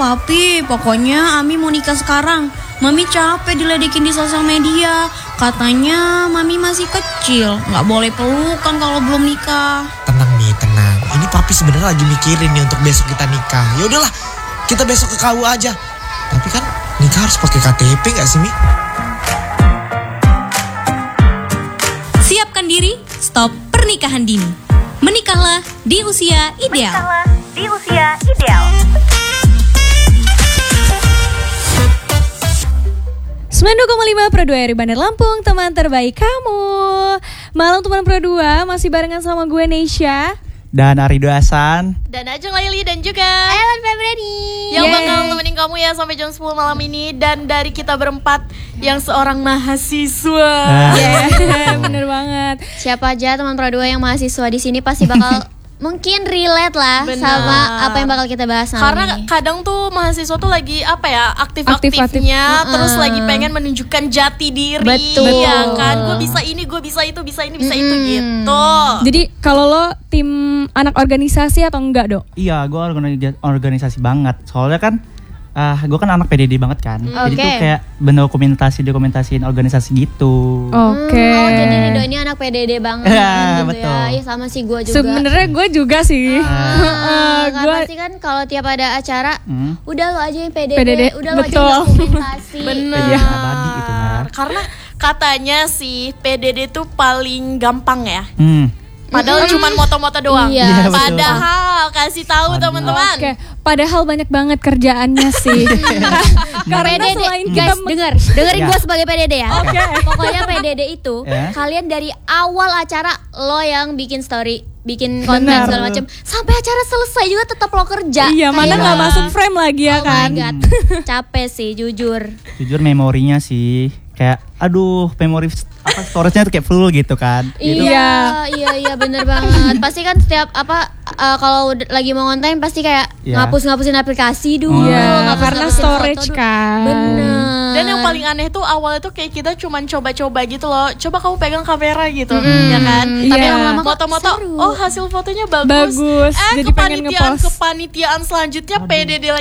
Tapi pokoknya Ami mau nikah sekarang. Mami capek diledekin di sosial media. Katanya Mami masih kecil, nggak boleh pelukan kalau belum nikah. Tenang nih, tenang. Ini papi sebenarnya lagi mikirin nih untuk besok kita nikah. Ya udahlah, kita besok ke KUA aja. Tapi kan nikah harus pakai KTP nggak sih, Mi? Siapkan diri, stop pernikahan dini. Menikahlah di usia ideal. 92,5 Pro 2 RRI Bandar Lampung, teman terbaik kamu. Malam teman Pro 2 masih barengan sama gue Neisha dan Arido Hasan dan Ajeng Laili dan juga Ellen Febrani yang bakal nemenin kamu ya sampai jam 10 malam ini. Dan dari kita berempat yang seorang mahasiswa. Bener banget. Siapa aja teman Pro 2 yang mahasiswa di sini pasti bakal mungkin relate lah sama apa yang bakal kita bahas malam Karena ini. kadang tuh mahasiswa tuh lagi apa ya, aktif-aktifnya, terus lagi pengen menunjukkan jati diri. Betul. Ya kan, gue bisa ini, gue bisa itu, bisa ini, bisa itu gitu. Jadi kalau lo tim anak organisasi atau enggak, Dok? Iya, gue organisasi banget. Soalnya kan gue kan anak PDD banget kan. Jadi tuh kayak dokumentasiin organisasi gitu. Oke. Oh, jadi Rido ini anak PDD banget gitu betul. ya. Iya sama sih gue juga. Sebenarnya gue juga sih. Karena pasti kan kalau tiap ada acara, udah lo aja yang PDD, udah lo aja betul. yang dokumentasi. Bener. Iya, abadi itu, Nar. Karena katanya sih PDD tuh paling gampang ya. Padahal cuma moto-moto doang. Iya, padahal kasih tahu teman-teman. Oke, padahal banyak banget kerjaannya sih. Karena PDD, selain guys, dengerin Ya. gue sebagai PDD ya. Oke. Pokoknya PDD itu kalian dari awal acara lo yang bikin story, bikin konten Benar. segala macam, sampai acara selesai juga tetap lo kerja. Iya, mana nggak masuk frame lagi ya Oh kan? my god, capek sih jujur. Jujur memorinya sih kayak memori storage-nya tuh kayak full gitu kan. Iya bener banget. Pasti kan setiap kalau lagi mau konten pasti kayak ngapusin aplikasi dulu. Karena storage kan. Bener. Dan yang paling aneh tuh awalnya tuh kayak kita cuman coba-coba gitu loh. Coba kamu pegang kamera gitu, ya kan? Tapi lama-lama foto-foto, oh hasil fotonya bagus. Jadi pengen ngepost. Kepanitiaan selanjutnya PDD